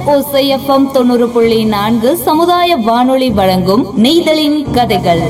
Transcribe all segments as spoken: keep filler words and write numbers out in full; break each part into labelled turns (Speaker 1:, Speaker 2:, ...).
Speaker 1: ஓசை எஃப்எம் தொண்ணூறு புள்ளி நான்கு சமுதாய வானொலி வழங்கும் நெய்தலின் கதைகள்.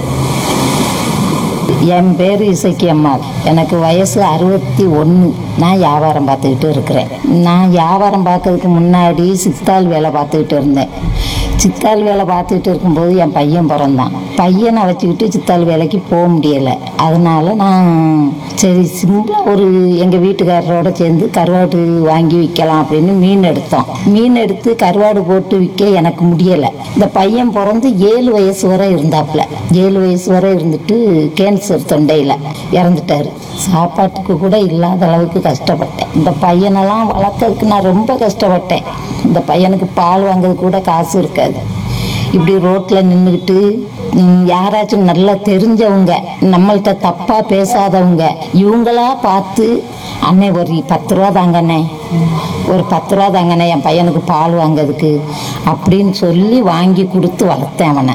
Speaker 2: என் பேர் இசைக்கு அம்மா. எனக்கு வயசு அறுபத்தி ஒன்று. நான் வியாபாரம் பார்த்துக்கிட்டு இருக்கிறேன். நான் வியாபாரம் பார்க்கறதுக்கு முன்னாடி சித்தாள் வேலை பார்த்துக்கிட்டு இருந்தேன். சித்தாள் வேலை பார்த்துக்கிட்டு இருக்கும்போது என் பையன் பிறந்தான். பையனை வச்சுக்கிட்டு சித்தாள் வேலைக்கு போக முடியலை. அதனால நான் சரி சிம்பிளாக ஒரு எங்கள் வீட்டுக்காரரோட சேர்ந்து கருவாடு வாங்கி விற்கலாம் அப்படின்னு மீன் எடுத்தோம். மீன் எடுத்து கருவாடு போட்டு விற்க எனக்கு முடியலை. இந்த பையன் பிறந்து ஏழு வயசு வரை இருந்தாப்புல. ஏழு வயசு வரை இருந்துட்டு கேன்சர் தொண்டையில் இறந்துட்டாரு. சாப்பாட்டுக்கு கூட இல்லாத அளவுக்கு கஷ்டப்பட்டேன். இந்த பையனெல்லாம் வளர்க்கறதுக்கு நான் ரொம்ப கஷ்டப்பட்டேன். இந்த பையனுக்கு பால் வாங்குறது கூட காசு இருக்காது. இப்படி ரோட்டில் நின்றுக்கிட்டு யாராச்சும் நல்லா தெரிஞ்சவங்க, நம்மள்கிட்ட தப்பாக பேசாதவங்க, இவங்களா பார்த்து அண்ணே ஒரு பத்து ரூபா தாங்கண்ணே, ஒரு பத்து ரூபா தாங்கண்ணே என் பையனுக்கு பால் வாங்கிறதுக்கு அப்படின்னு சொல்லி வாங்கி கொடுத்து வளர்த்தேன் அவனை.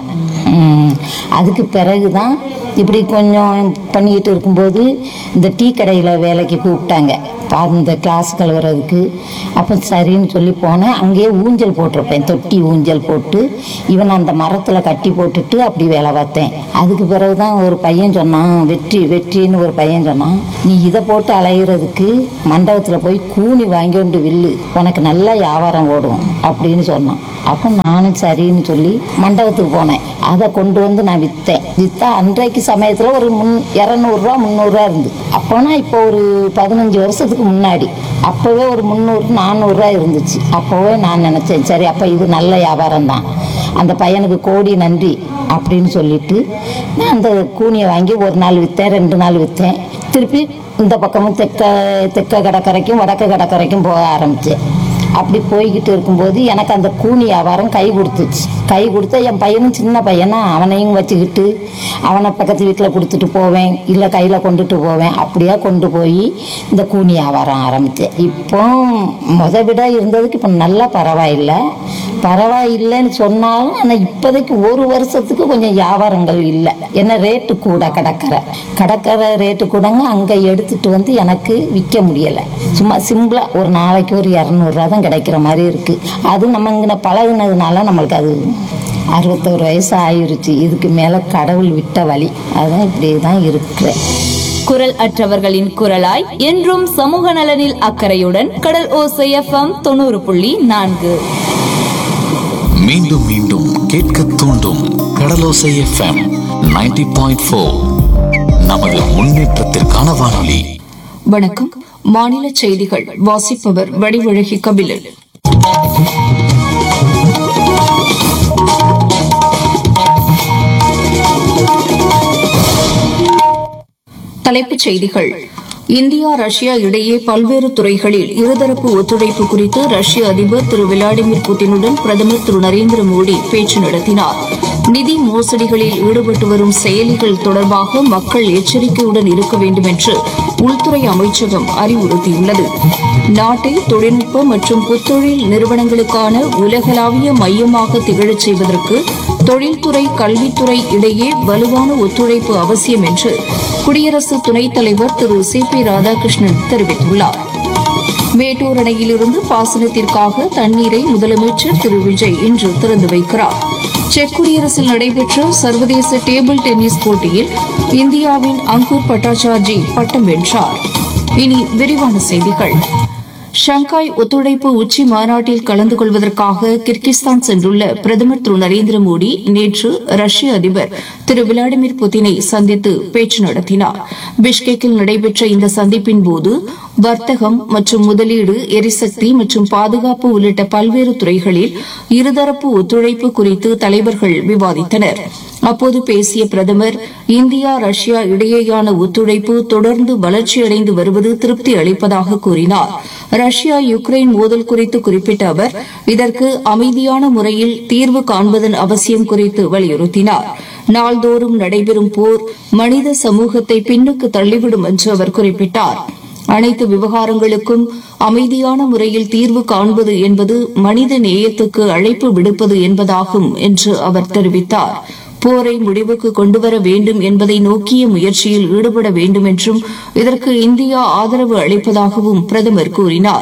Speaker 2: அதுக்கு பிறகு தான் இப்படி கொஞ்சம் பண்ணிக்கிட்டு இருக்கும்போது இந்த டீ கடையில் வேலைக்கு கூப்பிட்டாங்க இந்த கிளாஸ் கழுவுறதுக்கு. அப்போ சரின்னு சொல்லி போனேன். அங்கேயே ஊஞ்சல் போட்டிருப்பேன், தொட்டி ஊஞ்சல் போட்டு இவன் அந்த மரத்தில் கட்டி போட்டுட்டு அப்படி வேலை பார்த்தேன். அதுக்கு பிறகு தான் ஒரு பையன் சொன்னான், வெற்றி வெற்றின்னு ஒரு பையன் சொன்னான், நீ இதை போட்டு அலைகிறதுக்கு மண்டபத்தில் போய் கூனி வாங்கி கொண்டு வில்லு, உனக்கு நல்லா வியாபாரம் ஓடும் அப்படின்னு சொன்னான். அப்போ நானும் சரின்னு சொல்லி மண்டபத்துக்கு போனேன். அதை கொண்டு வந்து நான் விற்றேன். விற்றா அன்றைக்கு சமயத்தில் ஒரு முன் இரநூறுவா முந்நூறுரூவா இருந்து. அப்போனா இப்போ ஒரு பதினஞ்சு வருஷத்துக்கு முன்னாடி அப்போவே ஒரு முந்நூறு நானூறுரூவா இருந்துச்சு. அப்போவே நான் நினச்சேன் சரி அப்போ இது நல்ல வியாபாரம் தான், அந்த பையனுக்கு கோடி நன்றி அப்படின்னு சொல்லிட்டு நான் அந்த கூனியை வாங்கி ஒரு நாள் விற்றேன், ரெண்டு நாள் விற்றேன். திருப்பி இந்த பக்கமும் தெற்க தெற்க கடற்கரைக்கும் வடக்கு கடற்கரைக்கும் போக ஆரம்பித்தேன். அப்படி போய்கிட்டு இருக்கும்போது எனக்கு அந்த கூனி வியாபாரம் கை கொடுத்துச்சு. கை கொடுத்தா என் பையனும் சின்ன பையனா, அவனையும் வச்சுக்கிட்டு அவனை பக்கத்து வீட்டில் கொடுத்துட்டு போவேன், இல்லை கையில் கொண்டுட்டு போவேன். அப்படியே கொண்டு போய் இந்த கூனி வியாபாரம் ஆரம்பித்தேன். இப்போ முத விட இருந்ததுக்கு இப்போ நல்லா பரவாயில்லை. பரவாயில்லைன்னு சொன்னாலும் ஆனால் இப்போதைக்கு ஒரு வருஷத்துக்கு கொஞ்சம் வியாபாரங்கள் இல்லை. ஏன்னா ரேட்டு கூட கடற்கரை கடற்கரை ரேட்டு கூடங்க அங்கே எடுத்துகிட்டு வந்து எனக்கு விற்க முடியலை. சும்மா சிம்பிளாக ஒரு நாளைக்கு ஒரு இரநூறுவா தான் கிடைக்கிற மாதிரி இருக்குது. அது நம்ம இங்கே பழகுனதுனால நம்மளுக்கு அது அறுபத்தோரு வயசு ஆயிடுச்சு. இதுக்கு மேலே கடவுள் விட்ட வழி. அதுதான் இப்படி தான் இருக்கிறேன்.
Speaker 1: குரல் அற்றவர்களின் குரலாய் என்றும் சமூக நலனில் அக்கறையுடன் கடல் ஓசை எஃப்எம் தொண்ணூறு புள்ளி நான்கு.
Speaker 3: மீண்டும் மீண்டும் கேட்க தூண்டும் கடலோசை எஃப்எம் நைன்டி பாயிண்ட் ஃபோர். நமது முன்னேற்றத்திற்கான வானொலி.
Speaker 4: வணக்கம். மாநில செய்திகள் வாசிப்பவர் வடிவழகி கபிலன். தலைப்புச் செய்திகள். இந்தியா ரஷ்யா இடையே பல்வேறு துறைகளில் இருதரப்பு ஒத்துழைப்பு குறித்து ரஷ்ய அதிபர் திரு விளாடிமிர் புட்டினுடன் பிரதமர் திரு நரேந்திர மோடி பேச்சு நடத்தினார். நிதி மோசடிகளில் ஈடுபட்டு வரும் செயலிகள் தொடர்பாக மக்கள் எச்சரிக்கையுடன் இருக்க வேண்டும் என்று உள்துறை அமைச்சகம் அறிவுறுத்தியுள்ளது. நாட்டை தொழில்நுட்ப மற்றும் புத்தொழில் நிறுவனங்களுக்கான உலகளாவிய மையமாக திகழச் செய்வதற்கு தொழில்துறை கல்வித்துறை இடையே வலுவான ஒத்துழைப்பு அவசியம் என்று குடியரசு துணைத் தலைவர் திரு சி பி ராதாகிருஷ்ணன் தெரிவித்துள்ளார். மேட்டூர் அணையிலிருந்து பாசனத்திற்காக தண்ணீரை முதலமைச்சர் திரு விஜய் இன்று திறந்து வைக்கிறார். செக் குடியரசில் நடைபெற்ற சர்வதேச டேபிள் டென்னிஸ் போட்டியில் இந்தியாவின் அங்கூர் பட்டாச்சார்ஜி பட்டம் வென்றார். இனி விரிவான செய்திகள். ஷங்காய் ஒத்துழைப்பு உச்சி மாநாட்டில் கலந்து கொள்வதற்காக கிர்கிஸ்தான் சென்றுள்ள பிரதமர் திரு நரேந்திர மோடி நேற்று ரஷ்ய அதிபர் திரு விளாடிமிர் புட்டினை சந்தித்து பேச்சு நடத்தினார். பிஷ்கெக்கில் நடைபெற்ற இந்த சந்திப்பின் போது வர்த்தகம் மற்றும் முதலீடு, எரிசக்தி மற்றும் பாதுகாப்பு உள்ளிட்ட பல்வேறு துறைகளில் இருதரப்பு ஒத்துழைப்பு குறித்து தலைவர்கள் விவாதித்தனர். அப்போது பேசிய பிரதமர், இந்தியா ரஷ்யா இடையேயான ஒத்துழைப்பு தொடர்ந்து வளர்ச்சியடைந்து வருவது திருப்தி அளிப்பதாக கூறினார். ரஷ்யா யுக்ரைன் மோதல் குறித்து குறிப்பிட்ட அவர் இதற்கு அமைதியான முறையில் தீர்வு காண்பதன் அவசியம் குறித்து வலியுறுத்தினார். நாள்தோறும் நடைபெறும் போர் மனித சமூகத்தை பின்னுக்கு தள்ளிவிடும் என்று அவர் குறிப்பிட்டார். அனைத்து விவகாரங்களுக்கும் அமைதியான முறையில் தீர்வு காண்பது என்பது மனித நேயத்துக்கு அழைப்பு விடுப்பது என்பதாகும் என்று அவர் தெரிவித்தார். போரை முடிவுக்கு கொண்டுவர வேண்டும் என்பதை நோக்கிய முயற்சியில் ஈடுபட வேண்டும் என்றும் இதற்கு இந்தியா ஆதரவு அளிப்பதாகவும் பிரதமர் கூறினார்.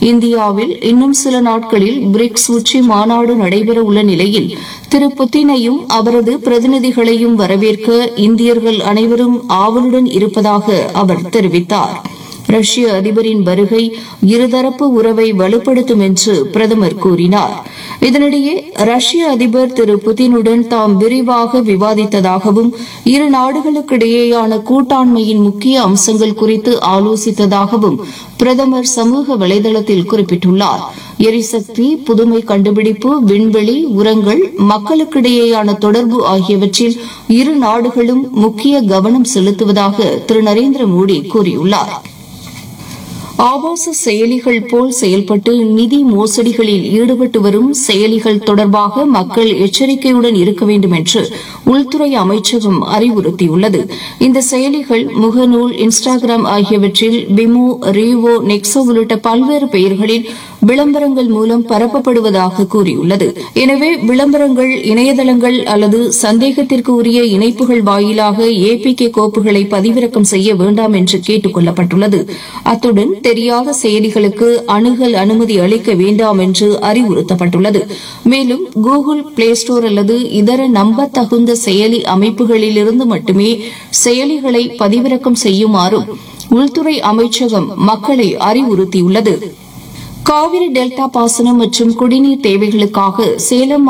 Speaker 4: இந்தியாவில் இன்னும் சில நாட்களில் பிரிக்ஸ் உச்சி மாநாடு நடைபெற உள்ள நிலையில் திரு புதினையும் அவரது பிரதிநிதிகளையும் வரவேற்க இந்தியர்கள் அனைவரும் ஆவலுடன் இருப்பதாக அவர் தெரிவித்தார். ரஷ்ய அதிபரின் வருகை இருதரப்பு உறவை வலுப்படுத்தும் என்று பிரதமர் கூறினார். இதனிடையே ரஷ்ய அதிபர் திரு புதினுடன் தாம் விரிவாக விவாதித்ததாகவும் இரு நாடுகளுக்கிடையேயான கூட்டாண்மையின் முக்கிய அம்சங்கள் குறித்து ஆலோசித்ததாகவும் பிரதமர் சமூக வலைதளத்தில் குறிப்பிட்டுள்ளார். எரிசக்தி, புதுமை கண்டுபிடிப்பு, விண்வெளி, உரங்கள், மக்களுக்கிடையேயான தொடர்பு ஆகியவற்றில் இரு நாடுகளும் முக்கிய கவனம் செலுத்துவதாக திரு நரேந்திர மோடி கூறியுள்ளார். ஆபாச செயலிகள் போல் செயல்பட்டு நிதி மோசடிகளில் ஈடுபட்டு வரும் செயலிகள் தொடர்பாக மக்கள் எச்சரிக்கையுடன் இருக்க வேண்டும் என்று உள்துறை அமைச்சகம் அறிவுறுத்தியுள்ளது. இந்த செயலிகள் முகநூல், இன்ஸ்டாகிராம் ஆகியவற்றில் பிமோ, ரீவோ, நெக்ஸோ உள்ளிட்ட பல்வேறு பெயர்களில் விளம்பரங்கள் மூலம் பரப்பப்படுவதாக கூறியுள்ளது. எனவே விளம்பரங்கள், இணையதளங்கள் அல்லது சந்தேகத்திற்கு உரிய இணைப்புகள் வாயிலாக ஏபிகே கோப்புகளை பதிவிறக்கம் செய்ய வேண்டாம் என்று கேட்டுக் கொள்ளப்பட்டுள்ளது. அத்துடன் தெரியாத செயலிகளுக்கு அணுகல் அனுமதி அளிக்க வேண்டாம் என்று அறிவுறுத்தப்பட்டுள்ளது. மேலும் கூகுள் பிளே ஸ்டோர் அல்லது இதர நம்பத்தகுந்த செயலி அமைப்புகளிலிருந்து மட்டுமே செயலிகளை பதிவிறக்கம் செய்யுமாறும் உள்துறை அமைச்சகம் மக்களை அறிவுறுத்தியுள்ளது. காவிரி டெல்டா பாசனம் மற்றும் குடிநீர் தேவைகளுக்காக சேலம்